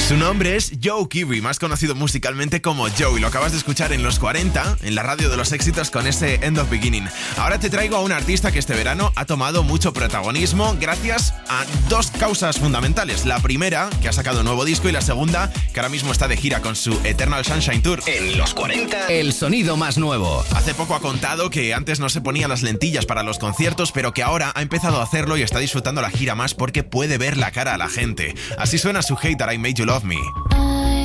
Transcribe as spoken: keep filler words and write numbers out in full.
Su nombre es Joe Kiwi, más conocido musicalmente como Joe, y lo acabas de escuchar en los cuarenta, en la radio de los éxitos con ese End of Beginning. Ahora te traigo a un artista que este verano ha tomado mucho protagonismo gracias a dos causas fundamentales. La primera, que ha sacado un nuevo disco, y la segunda, que ahora mismo está de gira con su Eternal Sunshine Tour. En los cuarenta, el sonido más nuevo. Hace poco ha contado que antes no se ponía las lentillas para los conciertos, pero que ahora ha empezado a hacerlo y está disfrutando la gira más porque puede ver la cara a la gente. Así suena su Hate That I Made You Love Me.